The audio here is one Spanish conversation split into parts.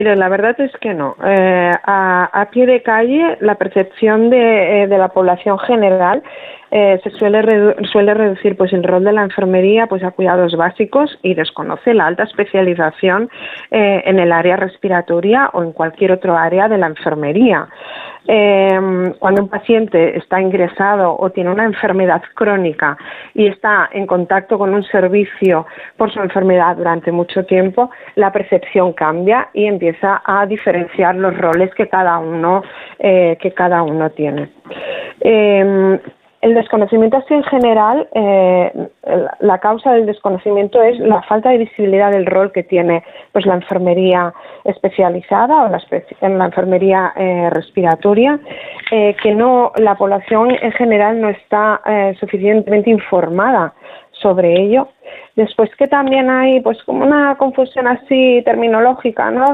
Mire, la verdad es que no. A pie de calle, la percepción de la población general se suele reducir pues el rol de la enfermería pues a cuidados básicos y desconoce la alta especialización en el área respiratoria o en cualquier otro área de la enfermería. Cuando un paciente está ingresado o tiene una enfermedad crónica y está en contacto con un servicio por su enfermedad durante mucho tiempo, la percepción cambia y empieza a diferenciar los roles que cada uno tiene. El desconocimiento así en general, la causa del desconocimiento es la falta de visibilidad del rol que tiene pues la enfermería especializada o la enfermería respiratoria, que la población en general no está suficientemente informada sobre ello. Después que también hay pues como una confusión así terminológica, ¿no?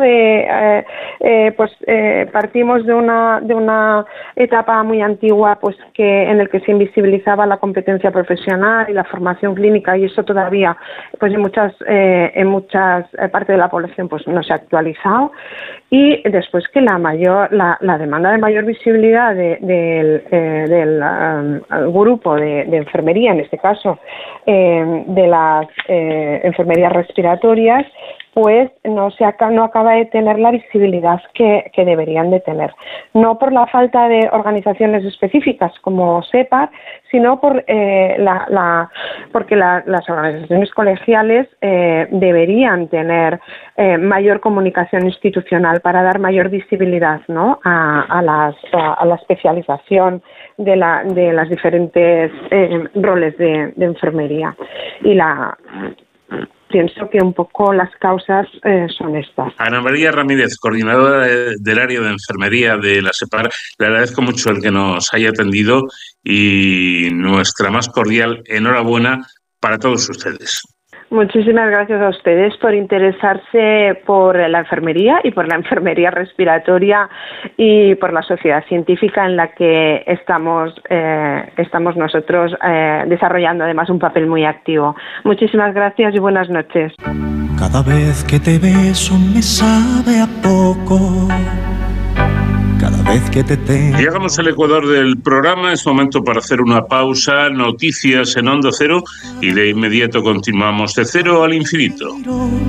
Partimos de una etapa muy antigua pues en el que se invisibilizaba la competencia profesional y la formación clínica, y eso todavía pues en muchas partes de la población pues no se ha actualizado. Y después que la demanda de mayor visibilidad del grupo de enfermería, en este caso de las enfermerías respiratorias, pues no acaba de tener la visibilidad que deberían de tener. No por la falta de organizaciones específicas como SEPAR, sino porque las organizaciones colegiales deberían tener mayor comunicación institucional para dar mayor visibilidad, ¿no? a la especialización de las diferentes roles de enfermería. Y pienso que un poco las causas son estas. Ana María Ramírez, coordinadora del área de enfermería de la SEPAR, le agradezco mucho el que nos haya atendido y nuestra más cordial enhorabuena para todos ustedes. Muchísimas gracias a ustedes por interesarse por la enfermería y por la enfermería respiratoria y por la sociedad científica en la que estamos nosotros desarrollando además un papel muy activo. Muchísimas gracias y buenas noches. Cada vez que te beso me sabe a poco. Cada vez que te tengo. Llegamos al ecuador del programa, es momento para hacer una pausa, noticias en Onda Cero y de inmediato continuamos de cero al infinito.